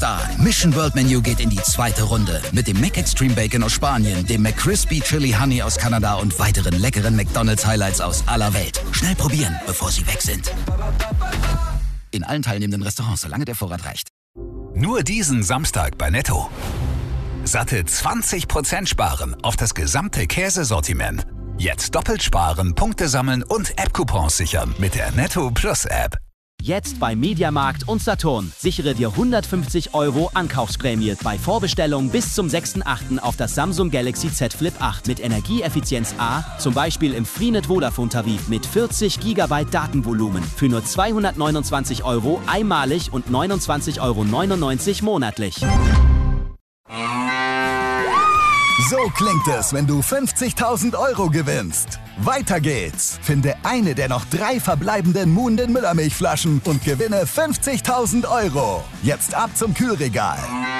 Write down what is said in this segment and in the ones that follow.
da. Mission World Menu geht in die zweite Runde. Mit dem McExtreme Bacon aus Spanien, dem McCrispy Chili Honey aus Kanada und weiteren leckeren McDonald's Highlights aus aller Welt. Schnell probieren, bevor sie weg sind. In allen teilnehmenden Restaurants, solange der Vorrat reicht. Nur diesen Samstag bei Netto. Satte 20% sparen auf das gesamte Käsesortiment. Jetzt doppelt sparen, Punkte sammeln und App-Coupons sichern mit der Netto Plus App. Jetzt bei Mediamarkt und Saturn. Sichere dir 150 € Ankaufsprämie bei Vorbestellung bis zum 6.8. auf das Samsung Galaxy Z Flip 8 mit Energieeffizienz A, zum Beispiel im Freenet Vodafone-Tarif mit 40 GB Datenvolumen für nur 229 € einmalig und 29,99 € monatlich. So klingt es, wenn du 50.000 € gewinnst. Weiter geht's. Finde eine der noch 3 verbleibenden Muhnden Müllermilchflaschen und gewinne 50.000 €. Jetzt ab zum Kühlregal.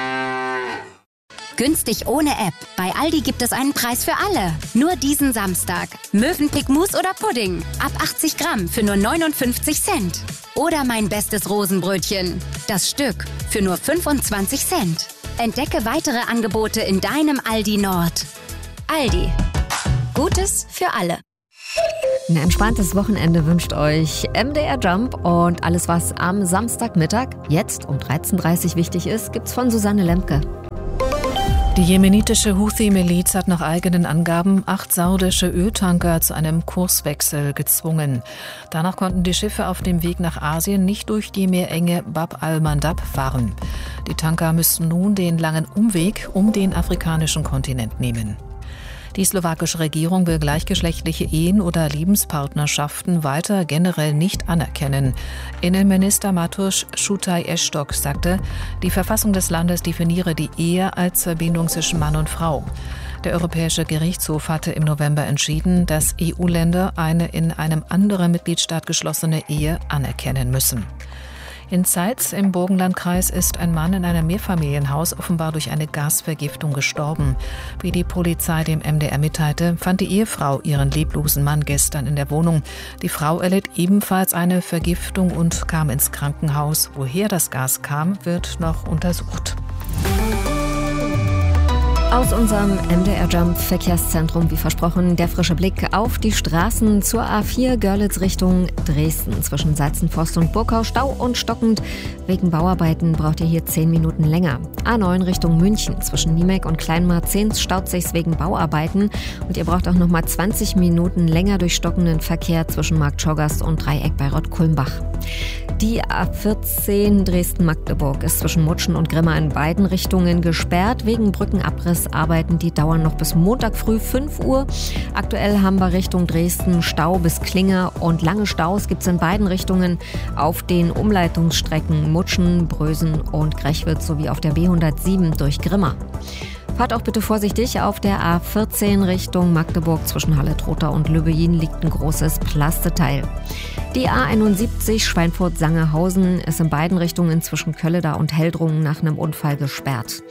Günstig ohne App. Bei Aldi gibt es einen Preis für alle. Nur diesen Samstag. Mövenpick Mousse oder Pudding. Ab 80 Gramm für nur 59 Cent. Oder mein bestes Rosenbrötchen. Das Stück für nur 25 Cent. Entdecke weitere Angebote in deinem Aldi Nord. Aldi. Gutes für alle. Ein entspanntes Wochenende wünscht euch MDR Jump und alles, was am Samstagmittag jetzt um 13.30 Uhr wichtig ist, gibt's von Susanne Lemke. Die jemenitische Houthi-Miliz hat nach eigenen Angaben 8 saudische Öltanker zu einem Kurswechsel gezwungen. Danach konnten die Schiffe auf dem Weg nach Asien nicht durch die Meerenge Bab al-Mandab fahren. Die Tanker müssten nun den langen Umweg um den afrikanischen Kontinent nehmen. Die slowakische Regierung will gleichgeschlechtliche Ehen oder Lebenspartnerschaften weiter generell nicht anerkennen. Innenminister Mateusz Šutaj-Eštok sagte, die Verfassung des Landes definiere die Ehe als Verbindung zwischen Mann und Frau. Der Europäische Gerichtshof hatte im November entschieden, dass EU-Länder eine in einem anderen Mitgliedstaat geschlossene Ehe anerkennen müssen. In Zeitz im Burgenlandkreis ist ein Mann in einem Mehrfamilienhaus offenbar durch eine Gasvergiftung gestorben. Wie die Polizei dem MDR mitteilte, fand die Ehefrau ihren leblosen Mann gestern in der Wohnung. Die Frau erlitt ebenfalls eine Vergiftung und kam ins Krankenhaus. Woher das Gas kam, wird noch untersucht. Aus unserem MDR Jump Verkehrszentrum, wie versprochen, der frische Blick auf die Straßen zur A4 Görlitz Richtung Dresden. Zwischen Salzenforst und Burgau Stau und stockend. Wegen Bauarbeiten braucht ihr hier 10 Minuten länger. A9 Richtung München. Zwischen Niemek und Kleinmarzehns staut sich's wegen Bauarbeiten. Und ihr braucht auch nochmal 20 Minuten länger durch stockenden Verkehr zwischen Marktschorgast und Dreieck bei Rottkulmbach. Die A14 Dresden-Magdeburg ist zwischen Mutschen und Grimma in beiden Richtungen gesperrt. Wegen Brückenabrissarbeiten, die dauern noch bis Montag früh 5 Uhr. Aktuell haben wir Richtung Dresden Stau bis Klinger und lange Staus gibt es in beiden Richtungen auf den Umleitungsstrecken Mutschen, Brösen und Grechwitz sowie auf der B107 durch Grimma. Fahrt auch bitte vorsichtig, auf der A14 Richtung Magdeburg zwischen Halle-Trotha und Lübbeyin liegt ein großes Plasteteil. Die A71 Schweinfurt-Sangerhausen ist in beiden Richtungen zwischen Kölleda und Heldrungen nach einem Unfall gesperrt.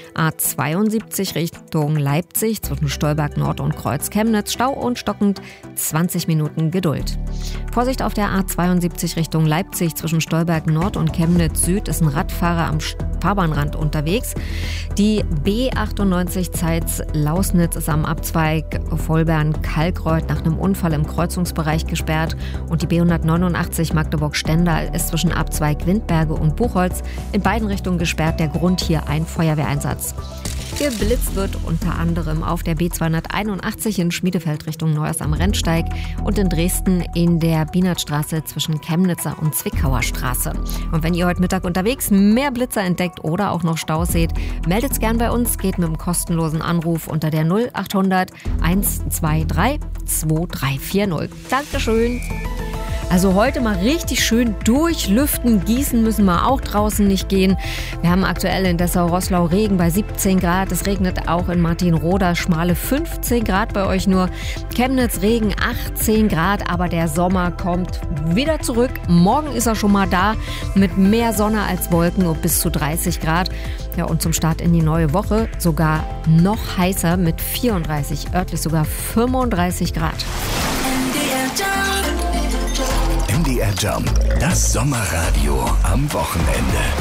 A72 Richtung Leipzig zwischen Stolberg Nord und Kreuz Chemnitz, Stau und stockend, 20 Minuten Geduld. Vorsicht auf der A72 Richtung Leipzig zwischen Stolberg Nord und Chemnitz Süd ist ein Radfahrer am Fahrbahnrand unterwegs. Die B98 Zeitz-Lausnitz ist am Abzweig Vollbern-Kalkreuth nach einem Unfall im Kreuzungsbereich gesperrt und die B189 Magdeburg-Stendal ist zwischen Abzweig Windberge und Buchholz in beiden Richtungen gesperrt. Der Grund hier ein Feuerwehreinsatz. Geblitzt wird unter anderem auf der B281 in Schmiedefeld Richtung Neuers am Rennsteig und in Dresden in der Bienertstraße zwischen Chemnitzer und Zwickauer Straße. Und wenn ihr heute Mittag unterwegs mehr Blitzer entdeckt oder auch noch Staus seht, meldet's gern bei uns, geht mit einem kostenlosen Anruf unter der 0800 123 2340. Dankeschön. Also heute mal richtig schön durchlüften. Gießen müssen wir auch draußen nicht gehen. Wir haben aktuell in Dessau-Roßlau Regen bei 17 Grad. Es regnet auch in Martinroda, schmale 15 Grad bei euch nur. Chemnitz Regen 18 Grad, aber der Sommer kommt wieder zurück. Morgen ist er schon mal da mit mehr Sonne als Wolken und bis zu 30 Grad. Ja, und zum Start in die neue Woche sogar noch heißer mit 34, örtlich sogar 35 Grad. MDR Jump, das Sommerradio am Wochenende.